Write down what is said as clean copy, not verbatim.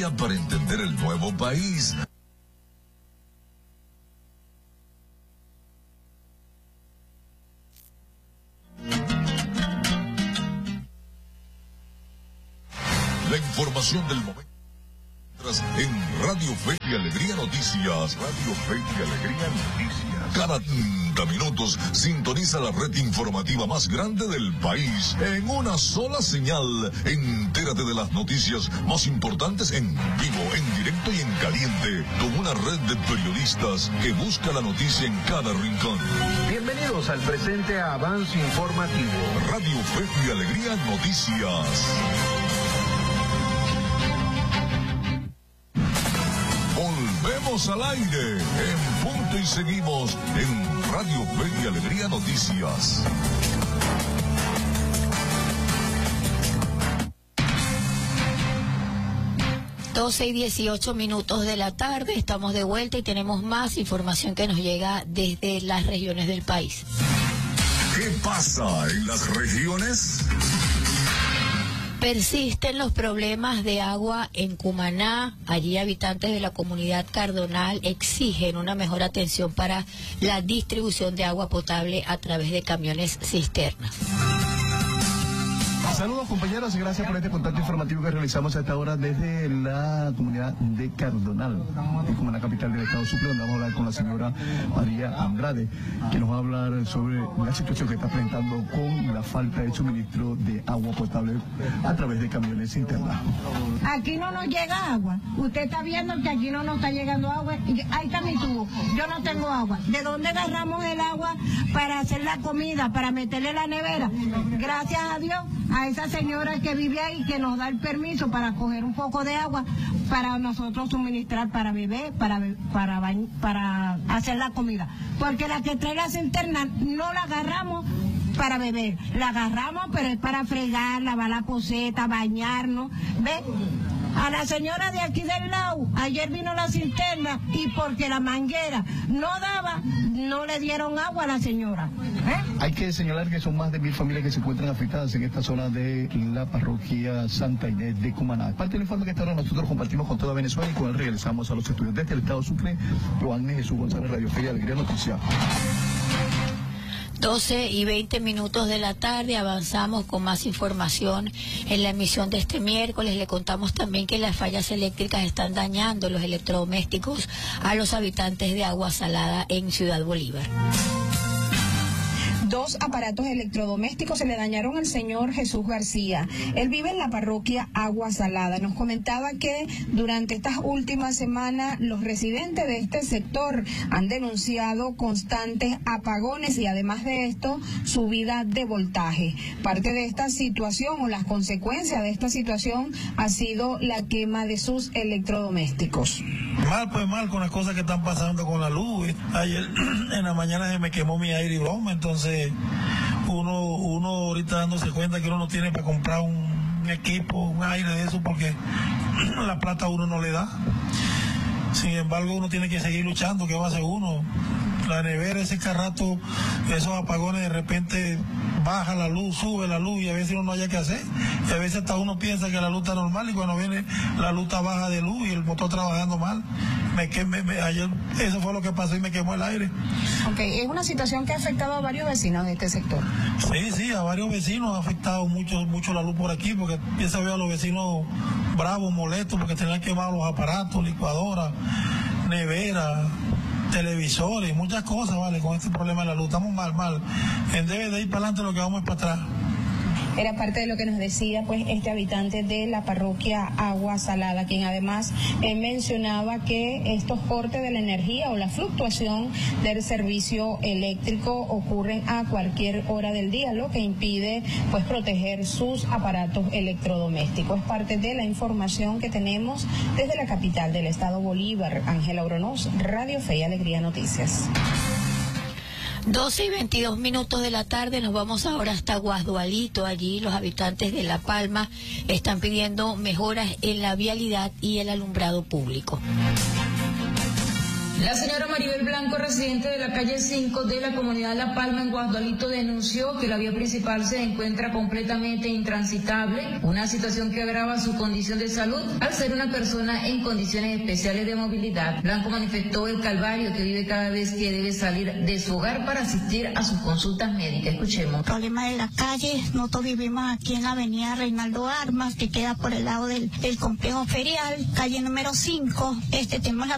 guía para entender el nuevo país. La información del momento en Radio Fe y Alegría Noticias. Radio Fe y Alegría Noticias. Cada 30 minutos sintoniza la red informativa más grande del país en una sola señal. Entérate de las noticias más importantes en vivo, en directo y en caliente, con una red de periodistas que busca la noticia en cada rincón. Bienvenidos al presente avance informativo. Radio Fe y Alegría Noticias. Volvemos al aire en punto y seguimos en Radio Fe y Alegría Noticias. Doce y 18 minutos de la tarde, estamos de vuelta y tenemos más información que nos llega desde las regiones del país. ¿Qué pasa en las regiones? Persisten los problemas de agua en Cumaná. Allí habitantes de la comunidad Cardonal exigen una mejor atención para la distribución de agua potable a través de camiones cisternas. Saludos compañeros y gracias por este contacto informativo que realizamos a esta hora desde la comunidad de Cardonal, como en la capital del estado Sucre, donde vamos a hablar con la señora María Andrade, que nos va a hablar sobre la situación que está enfrentando con la falta de suministro de agua potable a través de camiones cisternas. Aquí no nos llega agua. Usted está viendo que aquí no nos está llegando agua. Ahí está mi tubo. Yo no tengo agua. ¿De dónde agarramos el agua para hacer la comida, para meterle en la nevera? Gracias a Dios, a esa señora que vive ahí, que nos da el permiso para coger un poco de agua para nosotros suministrar para beber, para hacer la comida. Porque la que trae la cisterna no la agarramos para beber, la agarramos pero es para fregar, lavar la poceta, bañarnos, ¿ves? A la señora de aquí del lado, ayer vino la cisterna y porque la manguera no daba, no le dieron agua a la señora. Hay que señalar que son más de 1000 familias que se encuentran afectadas en esta zona de la parroquia Santa Inés de Cumaná. Parte del informe que esta hora nosotros compartimos con toda Venezuela y con él regresamos a los estudios desde el estado Sucre. Juan Jesús González, Radio Fe y Alegría Noticias. 12 y 20 minutos de la tarde, avanzamos con más información en la emisión de este miércoles. Le contamos también que las fallas eléctricas están dañando los electrodomésticos a los habitantes de Agua Salada en Ciudad Bolívar. 2 aparatos electrodomésticos se le dañaron al señor Jesús García. Él vive en la parroquia Agua Salada. Nos comentaba que durante estas últimas semanas los residentes de este sector han denunciado constantes apagones y además de esto subida de voltaje. Parte de esta situación o las consecuencias de esta situación ha sido la quema de sus electrodomésticos. Mal con las cosas que están pasando con la luz. Ayer en la mañana se me quemó mi aire y broma, entonces uno ahorita dándose cuenta que uno no tiene para comprar un equipo, un aire de eso, porque la plata a uno no le da. Sin embargo, uno tiene que seguir luchando. ¿Qué va a hacer uno? La nevera, ese carrato, esos apagones, de repente baja la luz, sube la luz y a veces uno no haya que hacer. Y a veces hasta uno piensa que la luz está normal y cuando viene la luz está baja de luz y el motor trabajando mal. Ayer eso fue lo que pasó y me quemó el aire. Ok, es una situación que ha afectado a varios vecinos de este sector. Sí, a varios vecinos ha afectado mucho la luz por aquí, porque piensa ver a los vecinos bravos, molestos, porque tenían quemados los aparatos, licuadoras, neveras, televisores, muchas cosas, ¿vale? Con este problema de la luz, estamos mal. En vez de ir para adelante, lo que vamos es para atrás. Era parte de lo que nos decía pues este habitante de la parroquia Agua Salada, quien además mencionaba que estos cortes de la energía o la fluctuación del servicio eléctrico ocurren a cualquier hora del día, lo que impide pues proteger sus aparatos electrodomésticos. Es parte de la información que tenemos desde la capital del estado Bolívar. Ángela Oronoz, Radio Fe y Alegría Noticias. 12 y 22 minutos de la tarde, nos vamos ahora hasta Guasdualito. Allí los habitantes de La Palma están pidiendo mejoras en la vialidad y el alumbrado público. La señora Maribel Blanco, residente de la calle 5 de la comunidad La Palma en Guasdualito, denunció que la vía principal se encuentra completamente intransitable, una situación que agrava su condición de salud al ser una persona en condiciones especiales de movilidad. Blanco manifestó el calvario que vive cada vez que debe salir de su hogar para asistir a sus consultas médicas. Escuchemos. El problema de la calle, nosotros vivimos aquí en la avenida Reinaldo Armas, que queda por el lado del complejo ferial, calle número 5. Tenemos la